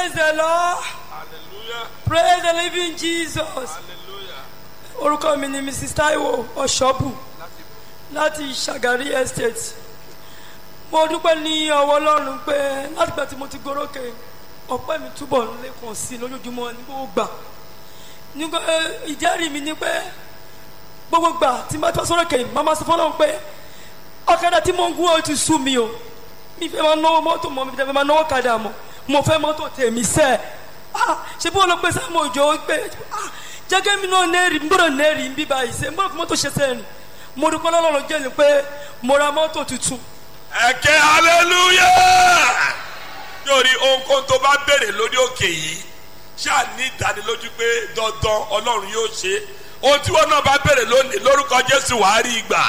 Praise the Lord. Hallelujah. Praise the living Jesus. Hallelujah. Orúkọ mi ni Mrs. Taiwo Ọ̀ṣọ́bù láti Ṣàgárí Estate. Mo dúpẹ́ ní ọwọ́ Ọlọ́run pé látìgbà tí mo ti gorókè ọpẹ́ mi túbọ̀ lékun sí lójoojúmọ́ ní gbogbo gbà. Nígbà ìjẹ́rìí mi ni pé gbogbo gbà tí mo bá sórókè màmá sọ fọ́lọ́run pé ọ̀kadà tí mo ń gún ó ti sú mi o. Mi fẹ́ máa náwó mọ́tò mọ́ mi fẹ́ máa náwó kadà mọ́. Mo fẹ́ mọ́tò tèmi sẹ́ẹ̀. Ṣé bí wọ́n lọ pé sáà mo jọ pé jẹ́gẹ́ mi náà nẹ́ẹ̀rì ń gbọ́dọ̀ nẹ́ẹ̀rì ń bí báyìí ṣe ń gbọ́dọ̀ mọ́tò ṣe sẹ́ẹ̀rì mo dúpẹ́ lọ́lọ́run jẹ́ ni pé mo ra mọ́tò tuntun. Ẹ̀kẹ́ hallelujah. Lórí ohunkóhun tó bá béèrè lórí òkè yìí ṣáà ní ìdánilójú pé dandan Ọlọ́run yóò ṣe ohun tí wọn náà bá béèrè lónìí lórúkọ Jésù wàá rí ìgbà.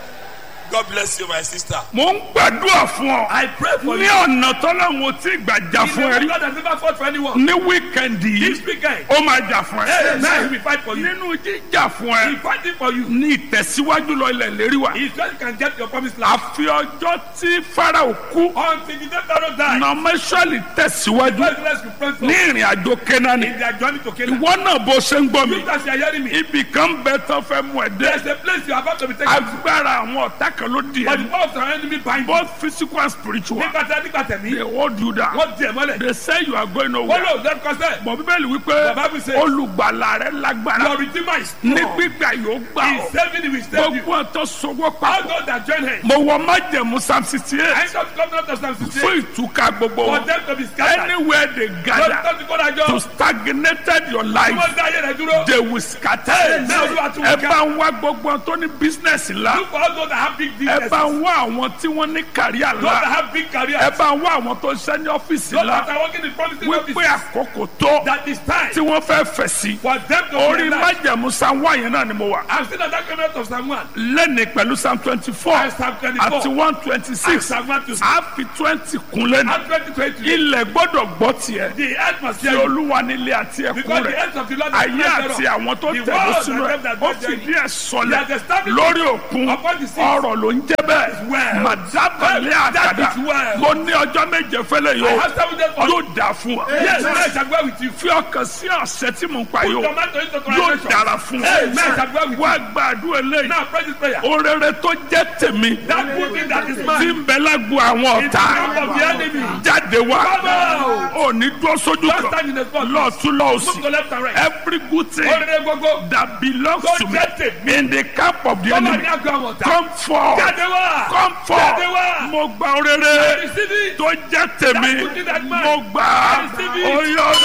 God bless you, my sister. Mo ń gbàdúrà fún ọ. I pray for you. Ní ọ̀nà tọ́lọ́run tí gbàjà fún ẹ rí. God has never fought for anyone. Ní wíkẹ̀ndì This yìí, weekend. ó máa jà fún ẹ. Amen. He will fight for you. Nínú jíjà fún He ẹ, is fighting for you. ní ìtẹ̀síwájú lọ ilẹ̀ lérí wa. He just can get your promised land. Àfi ọjọ́ tí Fáráò kú, Until the day Pharaoh died. Nọ̀mẹ́sọ̀lì tẹ̀síwájú God bless you, friends. ní ìrìn àjò Kénáánì. In their journey to Canaan. Ìwọ náà bó ṣe ń gbọ́ mi. You guys are hearing me. Ibì kan bẹ tán fẹ́ mú ẹ There's dé. a place you are about to be taken to. Agbára àwọn ọ̀tá kan ló di But the ẹ. power of the enemy bind you. Both physical and spiritual. Nígbà They tẹ̀mí. hold you down. Wọ́n di ẹ̀ mọ́lẹ̀. They say you are going Wọ́n nowhere. lò lẹ́nu kọ́sẹ̀. Bọ̀ Bíbélì wípé The Bible says, olùgbàlà rẹ lágbára. Your redeemer is Ní strong. gbígbà yóò gbà He is ọ́. saving you, he will save you. Gbogbo ọ̀tọ̀ sọ̀wọ́ All papọ̀. those that join him. Mo wọ májẹ̀mú Psalm 68 I shall come out of Psalm 68. fún ìtúká gbogbo For wọn. them to be scattered. Anywhere they gather Lọ́dún tó kọ́ dájọ́. to stagnated your Tí life, wọ́n dá ayé rẹ̀ dúró. they will scatter. Now you are to Ẹ work bá ń wá gbogbo wọn tó ní bísínẹ́sì ńlá. Look for all those that have big Ẹ businesses. bá ń wá àwọn tí wọ́n ní kàríà Those that ńlá. have big careers. Ẹ bá ń wá àwọn tó ń ṣẹ́ ní ọ́fíìsì Those that ńlá. are working in promising Wípé offices. àkókò tó That is time tí wọ́n fẹ́ fẹ̀ sí. for them to Orí realize. májẹ̀mú Psalm 1 yẹn náà ni mo wà. I'm still at that comment of Psalm 1. Lẹ́ni pẹ̀lú Psalm 24 And Psalm 24. àti 126. And Psalm 126. A fi 20 kún lẹ́nu. And 2020. Ilẹ̀ gbọ́dọ̀ gbọ́ tiẹ̀. The earth must Tí hear you. Olúwa nílé àti ẹ̀kún Because the rẹ̀. earth of the Lord is Ayé not àti thereof. àwọn tó The tẹ̀lé world sínú ẹ̀. and them that Ó dwell fìdí therein. ẹ̀ sọlẹ̀ He has established lórí òkun. upon the seas. Ọ̀rọ̀ ló ń jẹ́ bẹ́ẹ̀. well. Màdábàlẹ̀ That àkàdá. is well. Mo ní ọjọ́ méje fẹ́lẹ̀ I yóò. have 7 days for Yóò dà fún wa. Yes, I shall go with you. Fi ọkàn sí ọ̀sẹ̀ tí mò ń pa Put yóò. tomato into Yóò consideration. dára fún wa. Amen. I shall go with Wá you. gbàdúrà eléyìí. Now pray this prayer. Orere tó jẹ́ tèmi. That good thing that is Tí mine. ń bẹ lágbo àwọn In the camp ọ̀tá. of the enemy. Jáde wá. Come out. Ò ní dúró sójú Just kan. stand in the spot. Lọ́ọ̀tún Move lọ́ọ̀sì. to left and right. Every good thing Orere gbogbo. that belongs Tó to me jẹ́ tèmi. in the camp of the Come on, enemy. ní àgọ́ àwọn ọ̀tá. Come forth. Jáde wá. Come Jáde forth. wá. Mo gba orere Receive it. tó jẹ́ tèmi. That good thing that mine. Mo gbà á. Receive it.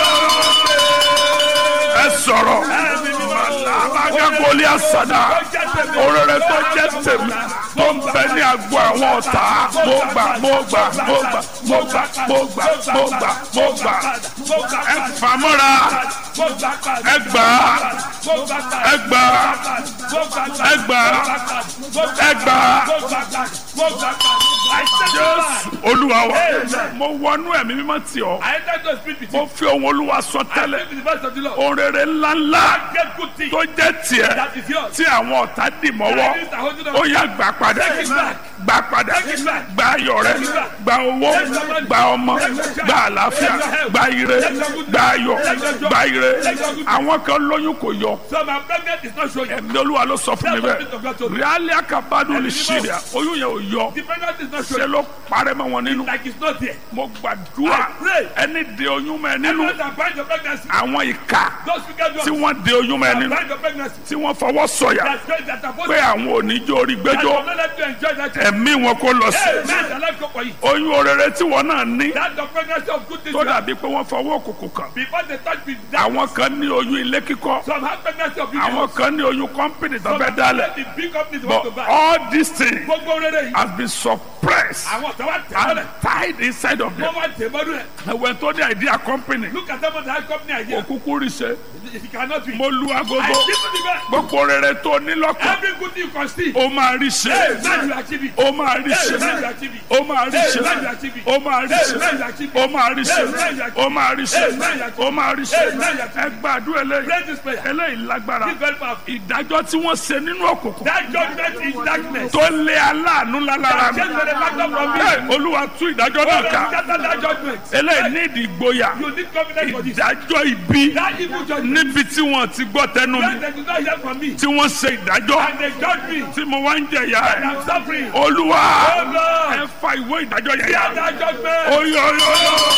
Ẹ sọ̀rọ̀. Alábàgàgọ́lì àsàdá. Orere tó jẹ́ tèmi. Tó ń bẹ ní àgbo àwọn ọ̀tá. Mo gbà, mo gbà, mo gbà, mo gbà, mo gbà, mo gbà, mo gbà. Ẹ fàmọ́ra. Ẹ gbà á. Ẹ gbà á. Ẹ gbà á. Ẹ gbà á. Jésù Olúwa wa. Mo wọnú ẹ̀mí mímọ́ tì ọ́. I enter to speak with you. Mo fi ohun Olúwa sọ I tẹ́lẹ̀. speak with the voice of the Lord. Orere ńláńlá Get good thing. tó jẹ́ tiẹ̀ That is yours. tí àwọn ọ̀tá dì mọ́wọ́. Enemies are holding on. Ó yá gbà padà. Take it back. Gbà padà. Take it back. Gba ayọ̀ rẹ. Take it back. Gba owó. Take your money. Gba ọmọ. Take your child. Gba àlàáfíà. Take your health. Gba ire. Take your good Gba ayọ̀. Take your joy. Gba ire. Take your good Àwọn kan lóyún kò yọ. So my pregnant is not showing. Ẹ̀mí Olúwa ló sọ fún mi That's the Spirit of God bẹ́ẹ̀. told me. Ríálí àkàbádùn lè Ẹ̀mí ṣe rẹ̀. Oyún yẹn ò yọ. The pregnant is not Ṣé showing. ló parẹ́ mọ́ wọn nínú? Like it's not there. Mo gbàdúrà. I pray. Ẹni de oyún mọ́ ẹ nínú. Everyone that binds your pregnancy. Àwọn ìka Those wicked tí ones wọ́n de oyún mọ́ ẹ that nínú. bind your pregnancy. Tí wọ́n fọwọ́ sọ̀yà That are supposed pé àwọn ò ní jó orí that gbẹ́jọ́. will not let you enjoy that. Ẹ̀mí wọn kò lọ sí. Hey, man, the life go for you. Oyún orere tí wọ́n náà ní. That's the pregnancy of good things. Tó you have. dàbí pé wọ́n fọwọ́ òkùnkùn kàn. Before they touch with that. Àwọn kan ní oyún ilé kíkọ́. Some have pregnancy of Àwọn kan ní oyún kọ́mpìnì tó fẹ́ dálẹ̀. the big companies want to But buy. all these things Gbogbo rere yìí. has been suppressed Àwọn tó wá tẹ̀ and mọ́lẹ̀. tied inside of them. Wọ́n wá tẹ̀ mọ́lẹ̀. Ẹ̀wẹ̀ tó ní idea company. Look at someone that has company idea. Òkúkú rí ṣe. If you cannot be. Mo lu I agogo. give you the best. Gbogbo rere tó ní lọ́kàn. Every good thing you can see. Ó máa rí Hey, ṣe. man, you achieve it. Ó máa rí Hey, ṣe. man, you achieve it. Ó máa rí Hey, ṣe. man, you achieve it. Ó máa rí Hey, ṣe. man, you achieve it. Ó máa rí ṣe. Hey, man, you achieve it. Ó máa rí ṣe. Hey, man, you achieve it. Ó máa rí ṣe. Hey, man, you achieve Ẹ it. gbàdúrà Pray eléyìí. this prayer. Eléyìí lágbára. This very powerful. Ìdájọ́ tí wọ́n ṣe nínú òkùnkùn. That judgment is darkness. Tó lé aláàánú ńlá lára mi. Olúwa tú ìdájọ́ náà ká. Eléyìí ní ìdí ìgboyà. Ìdájọ́ ibi níbi tí wọ́n ti gbọ́ tẹnu mi. Tí wọ́n ṣe ìdájọ́. Tí mo wá ń jẹ̀yà ẹ̀. Olúwa ẹ fa ìwé ìdájọ́ yẹn yá. Oyè oyè oyè.